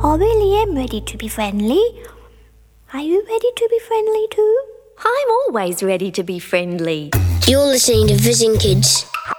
really am ready to be friendly. Are you ready to be friendly too? I'm always ready to be friendly. You're listening to Fizzing Kids.